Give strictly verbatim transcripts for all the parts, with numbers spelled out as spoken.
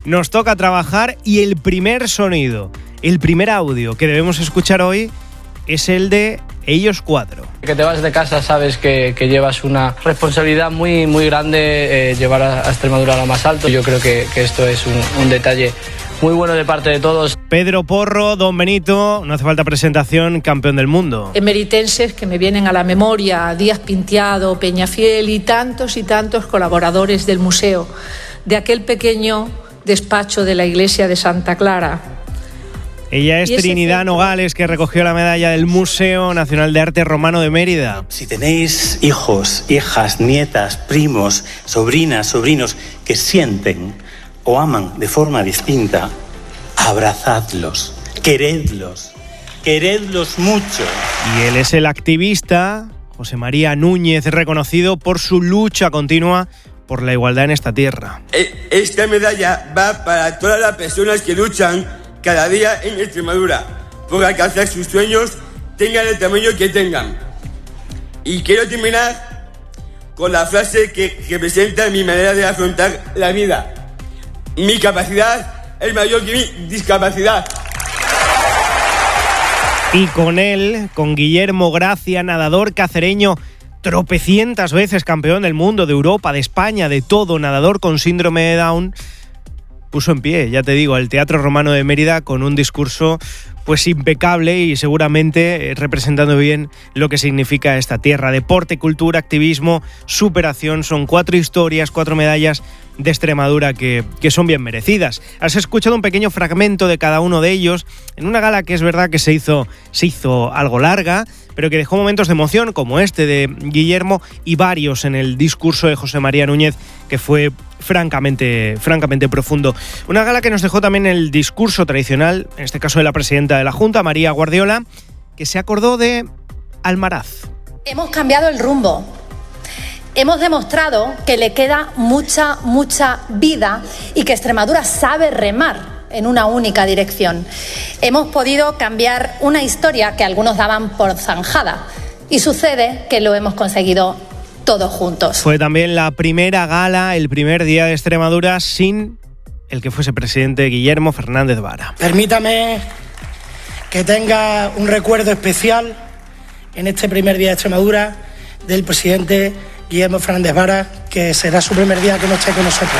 nos toca trabajar y el primer sonido, el primer audio que debemos escuchar hoy es el de ellos cuatro. Que te vas de casa, sabes que, que llevas una responsabilidad muy, muy grande, eh, llevar a, a Extremadura a lo más alto. Yo creo que, que esto es un, un detalle muy bueno de parte de todos. Pedro Porro, Don Benito, no hace falta presentación, campeón del mundo. Emeritenses que me vienen a la memoria, Díaz Pintiado, Peñafiel y tantos y tantos colaboradores del museo, de aquel pequeño despacho de la iglesia de Santa Clara. Ella es Trinidad efecto... Nogales, que recogió la medalla del Museo Nacional de Arte Romano de Mérida. Si tenéis hijos, hijas, nietas, primos, sobrinas, sobrinos que sienten o aman de forma distinta, abrazadlos, queredlos, queredlos mucho. Y él es el activista José María Núñez, reconocido por su lucha continua por la igualdad en esta tierra. Esta medalla va para todas las personas que luchan cada día en Extremadura por alcanzar sus sueños, tengan el tamaño que tengan. Y quiero terminar con la frase que representa mi manera de afrontar la vida. Mi capacidad es mayor que mi discapacidad. Y con él, con Guillermo Gracia, nadador cacereño, tropecientas veces campeón del mundo, de Europa, de España, de todo, nadador con síndrome de Down, puso en pie, ya te digo, el Teatro Romano de Mérida con un discurso pues impecable y seguramente representando bien lo que significa esta tierra. Deporte, cultura, activismo, superación, son cuatro historias, cuatro medallas de Extremadura que, que son bien merecidas. Has escuchado un pequeño fragmento de cada uno de ellos en una gala que es verdad que se hizo, se hizo algo larga, pero que dejó momentos de emoción como este de Guillermo y varios en el discurso de José María Núñez, que fue francamente, francamente profundo. Una gala que nos dejó también el discurso tradicional, en este caso de la presidenta de la Junta, María Guardiola, que se acordó de Almaraz. Hemos cambiado el rumbo. Hemos demostrado que le queda mucha, mucha vida y que Extremadura sabe remar en una única dirección. Hemos podido cambiar una historia que algunos daban por zanjada y sucede que lo hemos conseguido todos juntos. Fue también la primera gala, el primer día de Extremadura sin el que fuese presidente Guillermo Fernández Vara. Permítame que tenga un recuerdo especial en este primer día de Extremadura del presidente Guillermo Fernández Vara, que será su primer día que no esté con nosotros.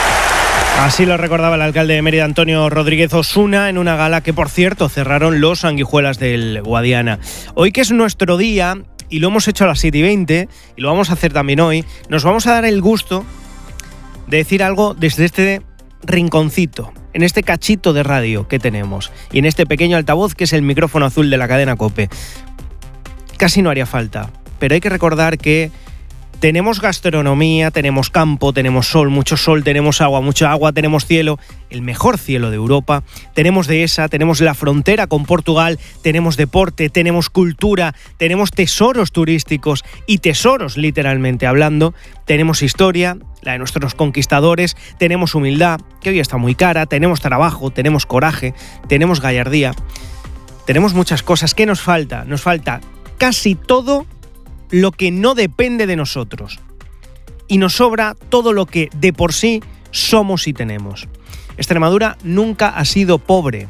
Así lo recordaba el alcalde de Mérida, Antonio Rodríguez Osuna, en una gala que, por cierto, cerraron los Sanguijuelas del Guadiana. Hoy, que es nuestro día, y lo hemos hecho a las siete y veinte, y lo vamos a hacer también hoy, nos vamos a dar el gusto de decir algo desde este rinconcito, en este cachito de radio que tenemos, y en este pequeño altavoz que es el micrófono azul de la cadena COPE. Casi no haría falta, pero hay que recordar que tenemos gastronomía, tenemos campo, tenemos sol, mucho sol, tenemos agua, mucha agua, tenemos cielo, el mejor cielo de Europa, tenemos dehesa, tenemos la frontera con Portugal, tenemos deporte, tenemos cultura, tenemos tesoros turísticos y tesoros literalmente hablando, tenemos historia, la de nuestros conquistadores, tenemos humildad, que hoy está muy cara, tenemos trabajo, tenemos coraje, tenemos gallardía, tenemos muchas cosas. ¿Qué nos falta? Nos falta casi todo lo que no depende de nosotros. Y nos sobra todo lo que de por sí somos y tenemos. Extremadura nunca ha sido pobre.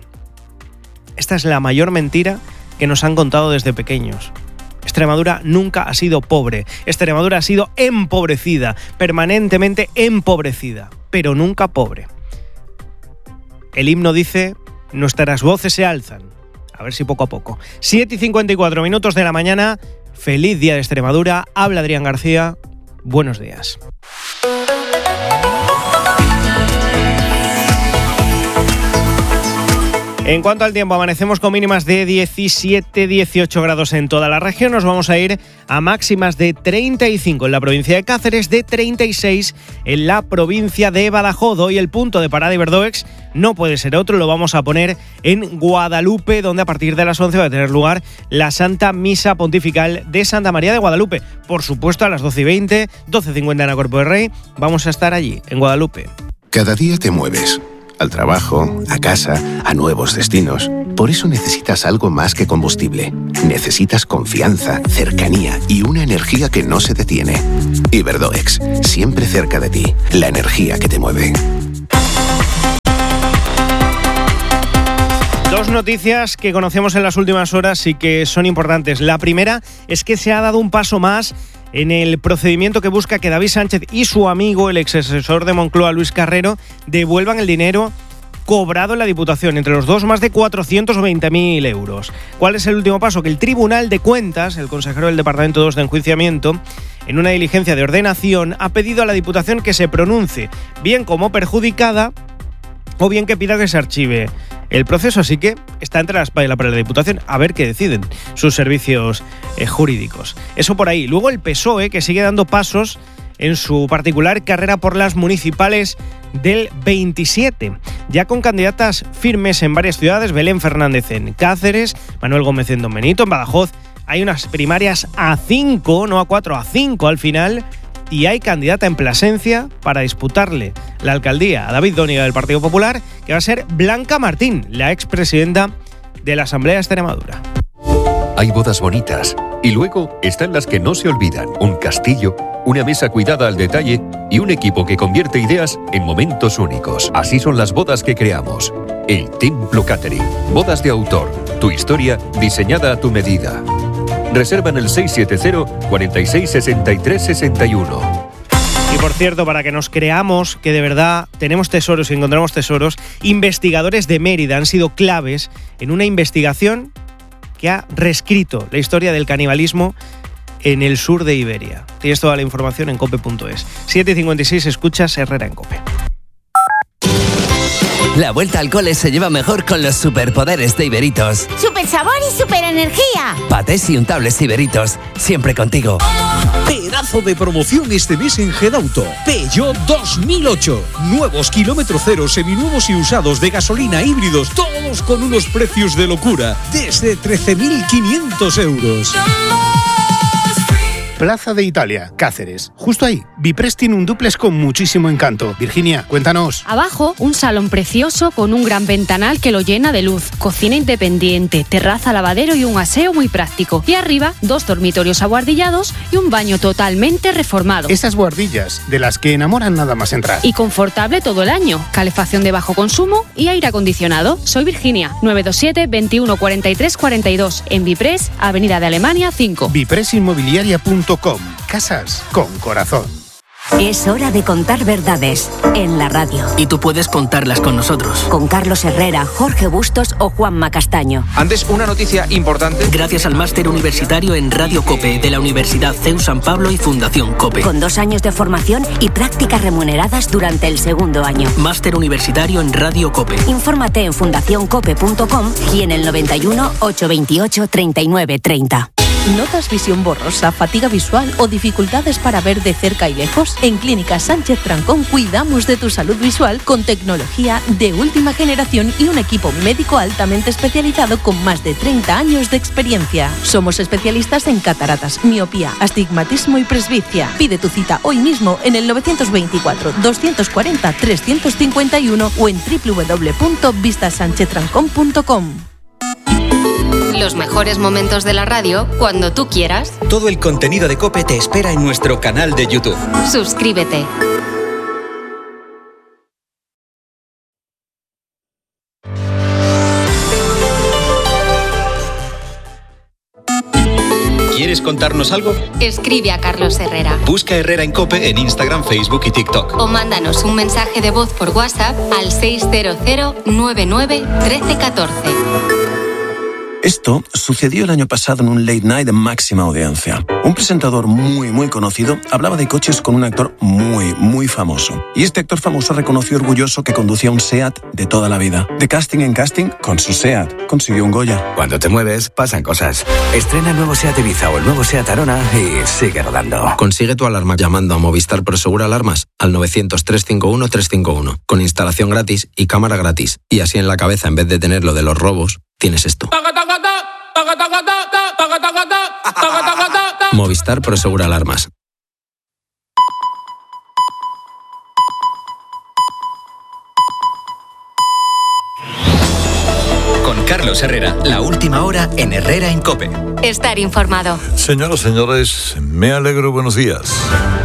Esta es la mayor mentira que nos han contado desde pequeños. Extremadura nunca ha sido pobre. Extremadura ha sido empobrecida, permanentemente empobrecida, pero nunca pobre. El himno dice: nuestras voces se alzan. A ver si poco a poco. siete y cincuenta y cuatro minutos de la mañana. Feliz día de Extremadura. Habla Adrián García. Buenos días. En cuanto al tiempo, amanecemos con mínimas de diecisiete, dieciocho grados en toda la región. Nos vamos a ir a máximas de treinta y cinco en la provincia de Cáceres, de treinta y seis en la provincia de Badajoz. Hoy el punto de parada Iberdoex no puede ser otro, lo vamos a poner en Guadalupe, donde a partir de las once va a tener lugar la Santa Misa Pontifical de Santa María de Guadalupe. Por supuesto, a las doce y veinte, doce cincuenta en la Cuerpo del Rey, vamos a estar allí, en Guadalupe. Cada día te mueves. Al trabajo, a casa, a nuevos destinos. Por eso necesitas algo más que combustible. Necesitas confianza, cercanía y una energía que no se detiene. Iberdoex, siempre cerca de ti. La energía que te mueve. Dos noticias que conocemos en las últimas horas y que son importantes. La primera es que se ha dado un paso más en el procedimiento que busca que David Sánchez y su amigo, el ex asesor de Moncloa, Luis Carrero, devuelvan el dinero cobrado en la Diputación, entre los dos más de cuatrocientos veinte mil euros. ¿Cuál es el último paso? Que el Tribunal de Cuentas, el consejero del Departamento dos de Enjuiciamiento, en una diligencia de ordenación, ha pedido a la Diputación que se pronuncie, bien como perjudicada o bien que pida que se archive el proceso, así que está entre la espada y la pared de la Diputación, a ver qué deciden sus servicios eh, jurídicos. Eso por ahí. Luego el P S O E, que sigue dando pasos en su particular carrera por las municipales del veintisiete, ya con candidatas firmes en varias ciudades: Belén Fernández en Cáceres, Manuel Gómez en Don Benito, en Badajoz. Hay unas primarias a cinco, no a cuatro, a cinco al final, y hay candidata en Plasencia para disputarle la alcaldía a David Dóniga del Partido Popular, que va a ser Blanca Martín, la expresidenta de la Asamblea de Extremadura. Hay bodas bonitas y luego están las que no se olvidan. Un castillo, una mesa cuidada al detalle y un equipo que convierte ideas en momentos únicos. Así son las bodas que creamos. El Templo Catering. Bodas de autor. Tu historia diseñada a tu medida. Reserva en el seis siete cero, cuarenta y seis, sesenta y tres, sesenta y uno. Y por cierto, para que nos creamos que de verdad tenemos tesoros y encontramos tesoros, investigadores de Mérida han sido claves en una investigación que ha reescrito la historia del canibalismo en el sur de Iberia. Tienes toda la información en cope punto es. siete y cincuenta y seis, escuchas Herrera en Cope. La vuelta al cole se lleva mejor con los superpoderes de Iberitos. ¡Super sabor y super energía! Patés y untables Iberitos, siempre contigo. Pedazo de promoción este mes en Gedauto. Peugeot dos mil ocho. Nuevos kilómetro cero, seminuevos y usados de gasolina, híbridos, todos con unos precios de locura. Desde trece mil quinientos euros. Plaza de Italia, Cáceres. Justo ahí, Biprés tiene un dúplex con muchísimo encanto. Virginia, cuéntanos. Abajo, un salón precioso con un gran ventanal que lo llena de luz, cocina independiente, terraza, lavadero y un aseo muy práctico. Y arriba, dos dormitorios abuhardillados y un baño totalmente reformado. Esas buhardillas, de las que enamoran nada más entrar. Y confortable todo el año, calefacción de bajo consumo y aire acondicionado. Soy Virginia, nueve dos siete, veintiuno cuarenta y tres cuarenta y dos, en Biprés, Avenida de Alemania cinco. Biprés Inmobiliaria punto com. Casas con corazón. Es hora de contar verdades en la radio. Y tú puedes contarlas con nosotros. Con Carlos Herrera, Jorge Bustos o Juanma Castaño. Antes, una noticia importante. Gracias al máster universitario en Radio COPE de la Universidad C E U San Pablo y Fundación COPE. Con dos años de formación y prácticas remuneradas durante el segundo año. Máster universitario en Radio COPE. Infórmate en fundación cope punto com y en el noventa y uno, ochocientos veintiocho, treinta y nueve treinta. ¿Notas visión borrosa, fatiga visual o dificultades para ver de cerca y lejos? En Clínica Sánchez Trancón cuidamos de tu salud visual con tecnología de última generación y un equipo médico altamente especializado con más de treinta años de experiencia. Somos especialistas en cataratas, miopía, astigmatismo y presbicia. Pide tu cita hoy mismo en el novecientos veinticuatro, doscientos cuarenta, trescientos cincuenta y uno o en doble u doble u doble u punto vista sánchez trancón punto com. Los mejores momentos de la radio cuando tú quieras. Todo el contenido de COPE te espera en nuestro canal de YouTube. Suscríbete. ¿Quieres contarnos algo? Escribe a Carlos Herrera. Busca Herrera en COPE en Instagram, Facebook y TikTok. O mándanos un mensaje de voz por WhatsApp al seis cero cero, nueve nueve, uno tres uno cuatro. Esto sucedió el año pasado en un late night de máxima audiencia. Un presentador muy, muy conocido hablaba de coches con un actor muy, muy famoso. Y este actor famoso reconoció orgulloso que conducía un SEAT de toda la vida. De casting en casting, con su SEAT, consiguió un Goya. Cuando te mueves, pasan cosas. Estrena el nuevo SEAT Ibiza o el nuevo SEAT Arona y sigue rodando. Consigue tu alarma llamando a Movistar Prosegura Alarmas al novecientos, trescientos cincuenta y uno, trescientos cincuenta y uno. Con instalación gratis y cámara gratis. Y así en la cabeza, en vez de tener lo de los robos, tienes esto. Movistar Prosegura Alarmas. Con Carlos Herrera, la última hora en Herrera en COPE. Estar informado. Señoras, señores, me alegro, buenos días.